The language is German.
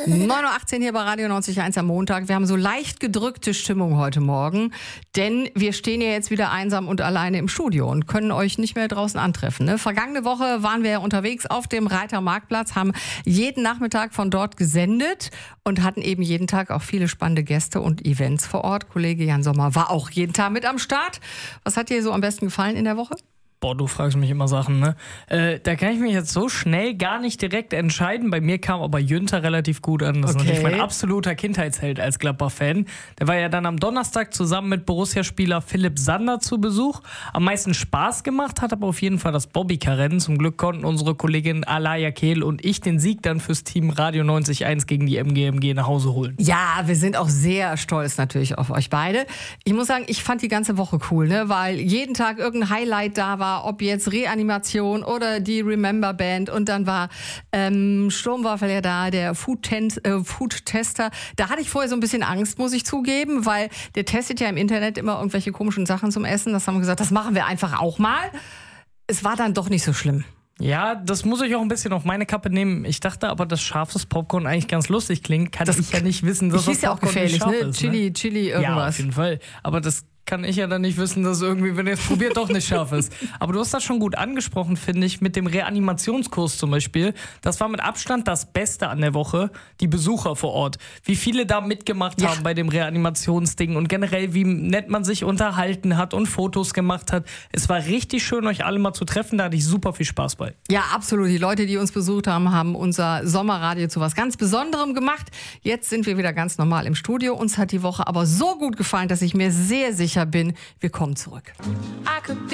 9.18 Uhr hier bei Radio 90.1 am Montag. Wir haben so leicht gedrückte Stimmung heute Morgen, denn wir stehen ja jetzt wieder einsam und alleine im Studio und können euch nicht mehr draußen antreffen. Ne? Vergangene Woche waren wir ja unterwegs auf dem Reiter-Marktplatz, haben jeden Nachmittag von dort gesendet und hatten eben jeden Tag auch viele spannende Gäste und Events vor Ort. Kollege Jan Sommer war auch jeden Tag mit am Start. Was hat dir so am besten gefallen in der Woche? Boah, du fragst mich immer Sachen, ne? Da kann ich mich jetzt so schnell gar nicht direkt entscheiden. Bei mir kam aber Jünter relativ gut an. Das ist natürlich mein absoluter Kindheitsheld als Gladbach-Fan. Der war ja dann am Donnerstag zusammen mit Borussia-Spieler Philipp Sander zu Besuch. Am meisten Spaß gemacht hat aber auf jeden Fall das Bobbycar-Rennen. Zum Glück konnten unsere Kollegin Alaya Kehl und ich den Sieg dann fürs Team Radio 90.1 gegen die MGMG nach Hause holen. Ja, wir sind auch sehr stolz natürlich auf euch beide. Ich muss sagen, ich fand die ganze Woche cool, ne? Weil jeden Tag irgendein Highlight da war. Ob jetzt Reanimation oder die Remember Band und dann war Sturmwaffel ja da, der Food-Tester. Da hatte ich vorher so ein bisschen Angst, muss ich zugeben, weil der testet ja im Internet immer irgendwelche komischen Sachen zum Essen. Das haben wir gesagt, das machen wir einfach auch mal. Es war dann doch nicht so schlimm. Ja, das muss ich auch ein bisschen auf meine Kappe nehmen. Ich dachte aber, dass scharfes Popcorn eigentlich ganz lustig klingt. Kann ich ja nicht wissen, dass das ist ja auch gefährlich, ne? Ist, Chili, irgendwas. Ja, auf jeden Fall. Aber das kann ich ja dann nicht wissen, dass irgendwie, wenn ihr es probiert, doch nicht scharf ist. Aber du hast das schon gut angesprochen, finde ich, mit dem Reanimationskurs zum Beispiel. Das war mit Abstand das Beste an der Woche, die Besucher vor Ort. Wie viele da mitgemacht haben bei dem Reanimationsding und generell, wie nett man sich unterhalten hat und Fotos gemacht hat. Es war richtig schön, euch alle mal zu treffen. Da hatte ich super viel Spaß bei. Ja, absolut. Die Leute, die uns besucht haben, haben unser Sommerradio zu was ganz Besonderem gemacht. Jetzt sind wir wieder ganz normal im Studio. Uns hat die Woche aber so gut gefallen, dass ich mir sehr sicher bin, wir kommen zurück.